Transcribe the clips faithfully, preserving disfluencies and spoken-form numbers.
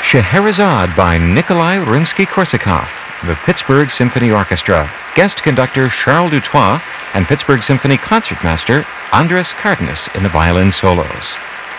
Scheherazade by Nikolai Rimsky-Korsakov, the Pittsburgh Symphony Orchestra, guest conductor Charles Dutoit, and Pittsburgh Symphony concertmaster Andras Cardenas in the violin solos.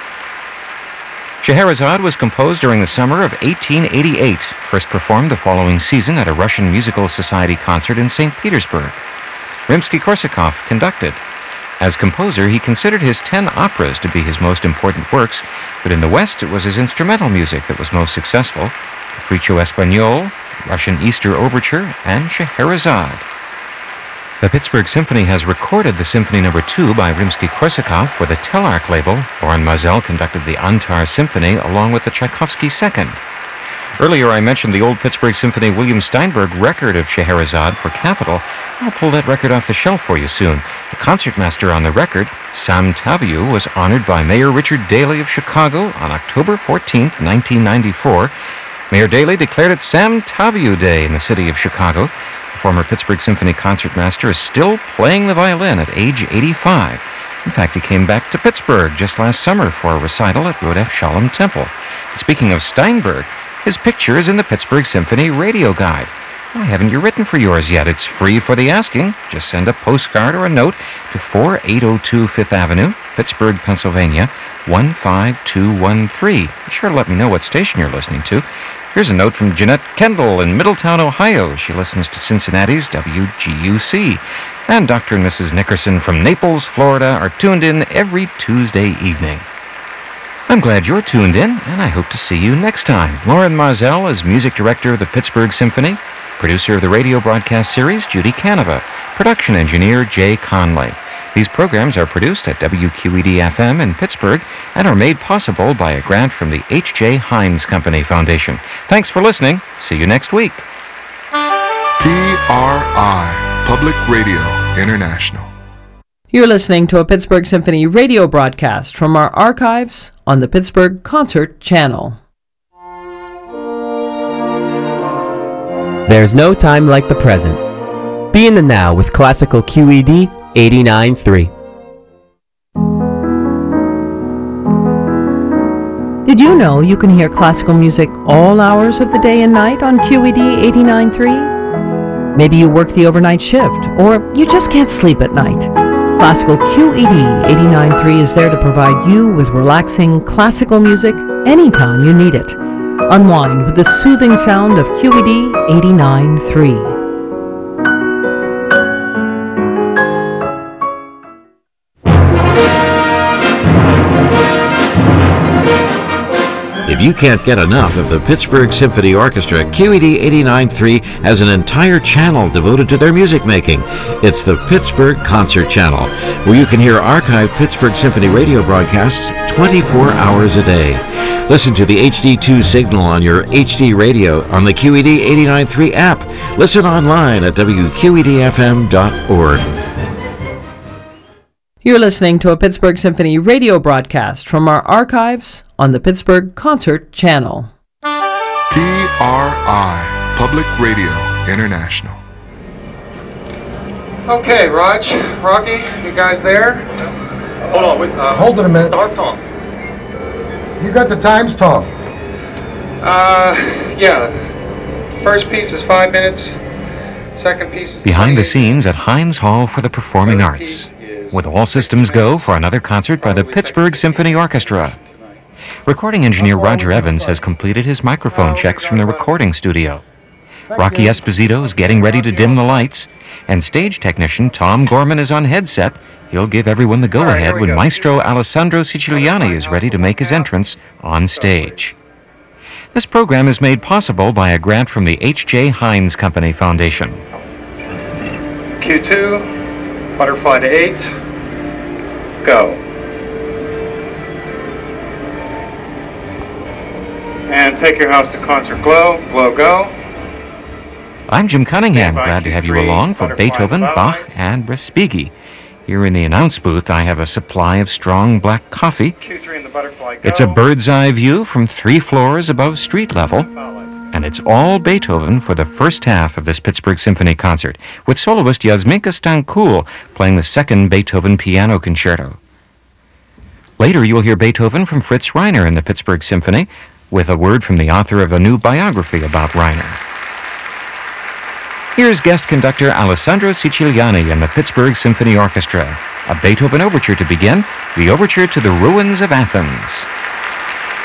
Scheherazade was composed during the summer of eighteen eighty-eight, first performed the following season at a Russian Musical Society concert in Saint Petersburg. Rimsky-Korsakov conducted. As composer, he considered his ten operas to be his most important works, but in the West it was his instrumental music that was most successful: Capriccio Espagnol, Russian Easter Overture, and Scheherazade. The Pittsburgh Symphony has recorded the Symphony Number two by Rimsky-Korsakov for the Telarc label. Oren Mazel conducted the Antar Symphony along with the Tchaikovsky Second. Earlier I mentioned the old Pittsburgh Symphony William Steinberg record of Scheherazade for Capitol. I'll pull that record off the shelf for you soon. The concertmaster on the record, Sam Taviu, was honored by Mayor Richard Daley of Chicago on October fourteenth, nineteen ninety-four. Mayor Daley declared it Sam Taviu Day in the city of Chicago. The former Pittsburgh Symphony concertmaster is still playing the violin at age eighty-five. In fact, he came back to Pittsburgh just last summer for a recital at Rodef Shalom Temple. And speaking of Steinberg, his picture is in the Pittsburgh Symphony Radio Guide. Why haven't you written for yours yet? It's free for the asking. Just send a postcard or a note to four eight oh two Fifth Avenue, Pittsburgh, Pennsylvania, one five two one three. Be sure to let me know what station you're listening to. Here's a note from Jeanette Kendall in Middletown, Ohio. She listens to Cincinnati's W G U C. And Doctor and Missus Nickerson from Naples, Florida are tuned in every Tuesday evening. I'm glad you're tuned in, and I hope to see you next time. Lauren Mazel is music director of the Pittsburgh Symphony, producer of the radio broadcast series, Judy Canova, production engineer, Jay Conley. These programs are produced at W Q E D F M in Pittsburgh and are made possible by a grant from the H J. Heinz Company Foundation. Thanks for listening. See you next week. P R I, Public Radio International. You're listening to a Pittsburgh Symphony radio broadcast from our archives on the Pittsburgh Concert Channel. There's no time like the present. Be in the now with classical Q E D eighty-nine point three. Did you know you can hear classical music all hours of the day and night on Q E D eighty-nine point three? Maybe you work the overnight shift, or you just can't sleep at night. Classical Q E D eighty-nine point three is there to provide you with relaxing classical music anytime you need it. Unwind with the soothing sound of Q E D eighty-nine point three. If you can't get enough of the Pittsburgh Symphony Orchestra, Q E D eighty-nine point three has an entire channel devoted to their music making. It's the Pittsburgh Concert Channel, where you can hear archived Pittsburgh Symphony radio broadcasts twenty-four hours a day. Listen to the H D two signal on your H D radio on the Q E D eighty-nine point three app. Listen online at W Q E D F M dot org. You're listening to a Pittsburgh Symphony radio broadcast from our archives on the Pittsburgh Concert Channel. P R I, Public Radio International. Okay, Raj, Rocky, you guys there? Hold on, wait. Uh, Hold it a minute. Start, Tom. You got the times, Tom? Uh, yeah. First piece is five minutes. Second piece is Behind the scenes at Heinz Hall for the Performing Arts, with all systems go for another concert by the Pittsburgh Symphony Orchestra. Recording engineer Roger Evans has completed his microphone checks from the recording studio. Rocky Esposito is getting ready to dim the lights, and stage technician Tom Gorman is on headset. He'll give everyone the go-ahead when Maestro Alessandro Siciliani is ready to make his entrance on stage. This program is made possible by a grant from the H J. Heinz Company Foundation. Q two, butterfly to eight, go. And take your house to concert glow, glow, go. I'm Jim Cunningham, glad to have you along for Beethoven, Bach, and Respighi. Here in the announce booth, I have a supply of strong black coffee. Q three in the butterfly, go. It's a bird's eye view from three floors above street level, and it's all Beethoven for the first half of this Pittsburgh Symphony concert, with soloist Yasminka Stankoul playing the second Beethoven piano concerto. Later, you'll hear Beethoven from Fritz Reiner in the Pittsburgh Symphony. with a word from the author of a new biography about Reiner. Here's guest conductor Alessandro Siciliani and the Pittsburgh Symphony Orchestra, a Beethoven overture to begin, the Overture to the Ruins of Athens.